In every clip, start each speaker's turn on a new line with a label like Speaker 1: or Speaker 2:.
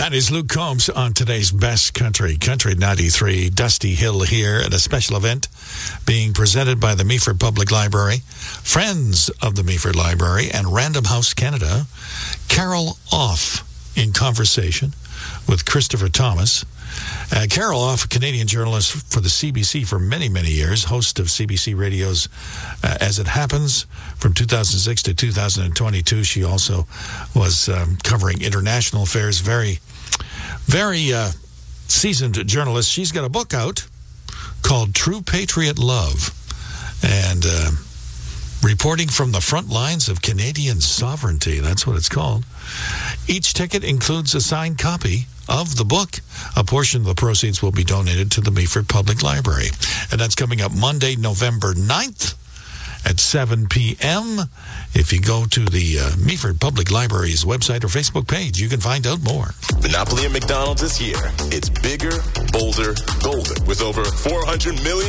Speaker 1: That is Luke Combs on today's Best Country, Country 93. Dusty Hill here at a special event being presented by the Meaford Public Library, Friends of the Meaford Library, and Random House Canada. Carol Off in conversation with Christopher Thomas. Carol Off, a Canadian journalist for the CBC for many, many years, host of CBC Radio's As It Happens from 2006 to 2022. She also was covering international affairs. Very, very seasoned journalist. She's got a book out called True Patriot Love, and reporting from the front lines of Canadian sovereignty. That's what it's called. Each ticket includes a signed copy of the book. A portion of the proceeds will be donated to the Meaford Public Library. And that's coming up Monday, November 9th at 7 p.m. If you go to the Meaford Public Library's website or Facebook page, you can find out more.
Speaker 2: Monopoly at McDonald's is here. It's bigger, bolder, golden, with over $400 million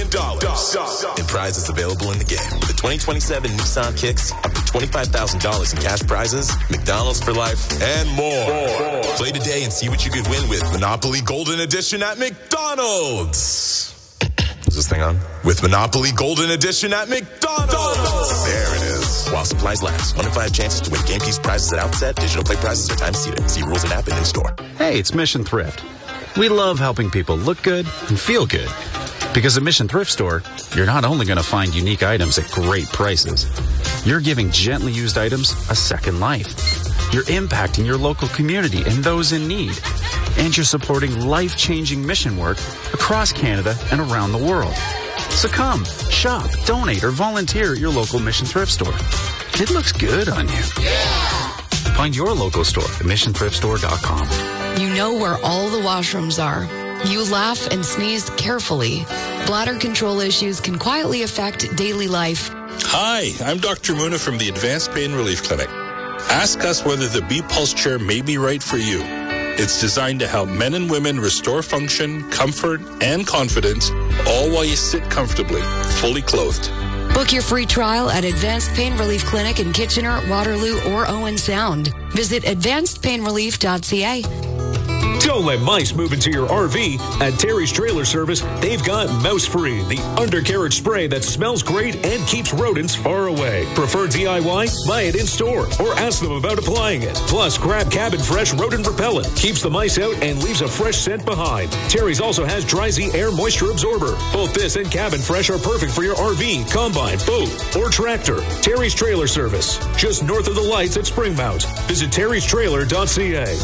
Speaker 2: in prizes available in the game. The 2027 Nissan Kicks, up to $25,000 in cash prizes, McDonald's for life, and more. Play today and see what you could win with Monopoly Golden Edition at McDonald's. Is this thing on? With Monopoly Golden Edition at McDonald's. There it is. While supplies last. 1 in 5 chances to win game piece prizes at outset. Digital play prizes are time seated. See rules and app and in store.
Speaker 3: Hey, it's Mission Thrift. We love helping people look good and feel good. Because at Mission Thrift Store, you're not only going to find unique items at great prices, you're giving gently used items a second life. You're impacting your local community and those in need. And you're supporting life-changing mission work across Canada and around the world. So come, shop, donate, or volunteer at your local Mission Thrift Store. It looks good on you. Yeah! Find your local store at missionthriftstore.com.
Speaker 4: You know where all the washrooms are. You laugh and sneeze carefully. Bladder control issues can quietly affect daily life.
Speaker 5: Hi, I'm Dr. Muna from the Advanced Pain Relief Clinic. Ask us whether the B-Pulse chair may be right for you. It's designed to help men and women restore function, comfort, and confidence, all while you sit comfortably, fully clothed.
Speaker 4: Book your free trial at Advanced Pain Relief Clinic in Kitchener, Waterloo, or Owen Sound. Visit advancedpainrelief.ca.
Speaker 6: Don't let mice move into your RV. At Terry's Trailer Service, they've got Mouse Free, the undercarriage spray that smells great and keeps rodents far away. Prefer DIY? Buy it in store or ask them about applying it. Plus, grab Cabin Fresh Rodent Repellent. Keeps the mice out and leaves a fresh scent behind. Terry's also has Dry Z Air Moisture Absorber. Both this and Cabin Fresh are perfect for your RV, combine, boat, or tractor. Terry's Trailer Service, just north of the lights at Springmount. Visit terrystrailer.ca.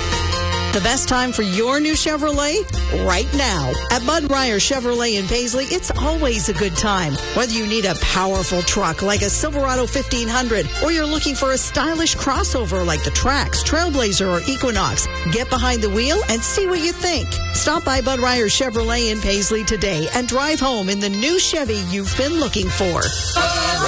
Speaker 7: The best time for your new Chevrolet? Right now. At Bud Ryer Chevrolet in Paisley, it's always a good time. Whether you need a powerful truck like a Silverado 1500 or you're looking for a stylish crossover like the Trax, Trailblazer, or Equinox, get behind the wheel and see what you think. Stop by Bud Ryer Chevrolet in Paisley today and drive home in the new Chevy you've been looking for.